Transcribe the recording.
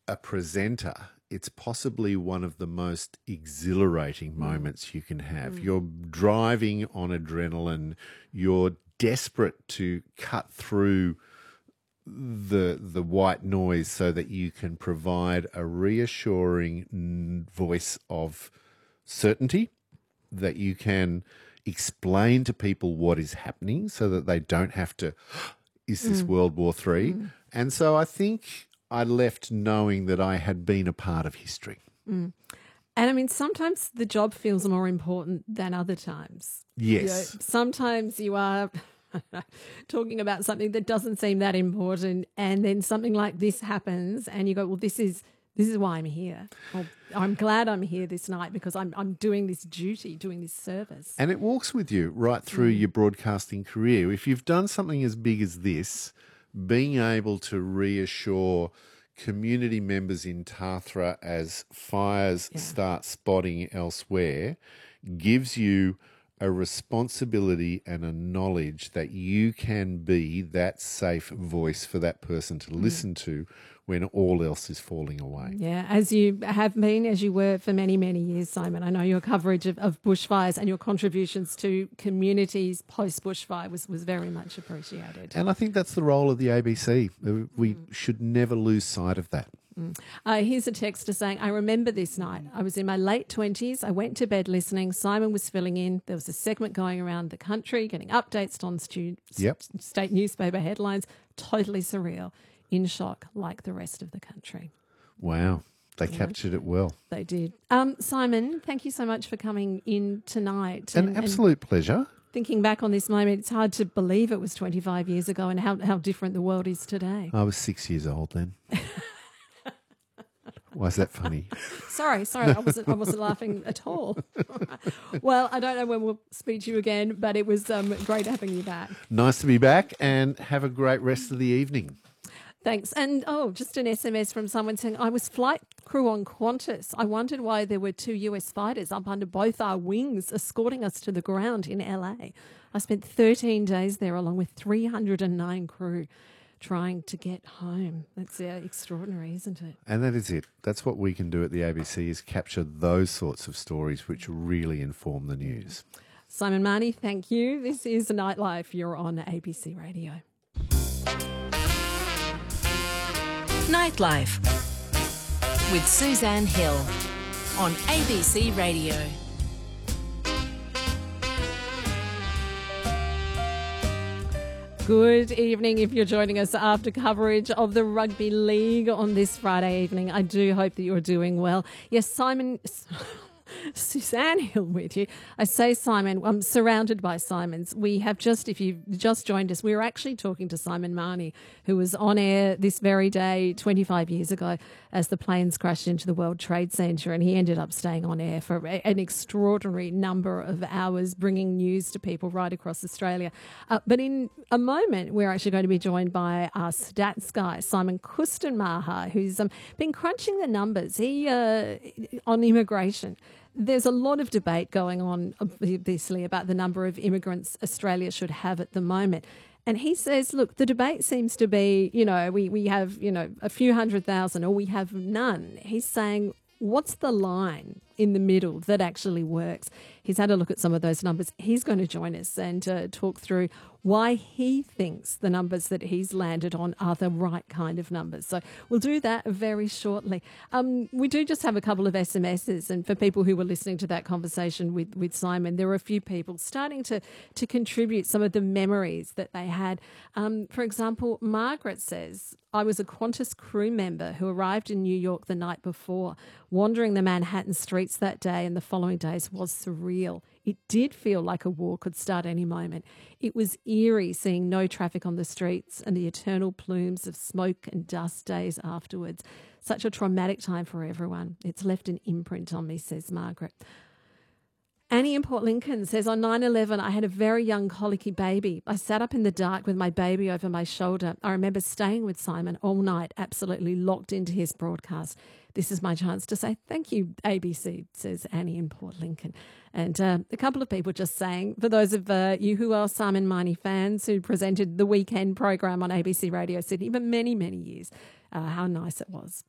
a presenter, it's possibly one of the most exhilarating moments you can have. You're driving on adrenaline. You're desperate to cut through the white noise so that you can provide a reassuring voice of certainty, that you can explain to people what is happening so that they don't have to, is this World War III? And so I think I left knowing that I had been a part of history. And I mean, sometimes the job feels more important than other times. Yes. Sometimes you are talking about something that doesn't seem that important, and then something like this happens and you go, well, this is why I'm here. Or, I'm glad I'm here this night because I'm doing this duty, doing this service. And it walks with you right through your broadcasting career. If you've done something as big as this, being able to reassure community members in Tathra as fires start spotting elsewhere gives you a responsibility and a knowledge that you can be that safe voice for that person to listen to when all else is falling away. Yeah, as you have been, as you were for many, many years, Simon. I know your coverage of bushfires and your contributions to communities post-bushfire was very much appreciated. And I think that's the role of the ABC. We should never lose sight of that. Here's a texter saying, I remember this night. I was in my late 20s. I went to bed listening. Simon was filling in. There was a segment going around the country, getting updates on state newspaper headlines. Totally surreal. In shock, like the rest of the country. Wow. They captured it well. They did. Simon, thank you so much for coming in tonight. An absolute pleasure. Thinking back on this moment, it's hard to believe it was 25 years ago and how different the world is today. I was 6 years old then. Why is that funny? Sorry, I wasn't laughing at all. Well, I don't know when we'll speak to you again, but it was great having you back. Nice to be back, and have a great rest of the evening. Thanks. And, just an SMS from someone saying, I was flight crew on Qantas. I wondered why there were 2 US fighters up under both our wings escorting us to the ground in LA. I spent 13 days there along with 309 crew trying to get home. That's extraordinary, isn't it? And that is it. That's what we can do at the ABC, is capture those sorts of stories which really inform the news. Simon Mahoney, thank you. This is Nightlife. You're on ABC Radio. Nightlife with Suzanne Hill on ABC Radio. Good evening if you're joining us after coverage of the Rugby League on this Friday evening. I do hope that you're doing well. Yes, Suzanne Hill with you. I say Simon, I'm surrounded by Simons. We have if you've just joined us, we were actually talking to Simon Mahoney, who was on air this very day 25 years ago as the planes crashed into the World Trade Center, and he ended up staying on air for an extraordinary number of hours, bringing news to people right across Australia. But in a moment, we're actually going to be joined by our stats guy, Simon Kustenmacher, who's been crunching the numbers on immigration. There's a lot of debate going on, obviously, about the number of immigrants Australia should have at the moment. And he says, look, the debate seems to be, we have, a few 100,000 or we have none. He's saying, what's the line in the middle that actually works? He's had a look at some of those numbers. He's going to join us and talk through why he thinks the numbers that he's landed on are the right kind of numbers. So we'll do that very shortly. We do just have a couple of SMSs, and for people who were listening to that conversation with Simon, there were a few people starting to contribute some of the memories that they had. For example, Margaret says, I was a Qantas crew member who arrived in New York the night before. Wandering the Manhattan streets that day and the following days was surreal. It did feel like a war could start any moment. It was eerie seeing no traffic on the streets and the eternal plumes of smoke and dust days afterwards. Such a traumatic time for everyone. It's left an imprint on me, says Margaret. Annie in Port Lincoln says, on 9/11, I had a very young colicky baby. I sat up in the dark with my baby over my shoulder. I remember staying with Simon all night, absolutely locked into his broadcast. This is my chance to say thank you, ABC, says Annie in Port Lincoln. And a couple of people just saying, for those of you who are Simon Mahoney fans who presented the weekend program on ABC Radio Sydney for many, many years, how nice it was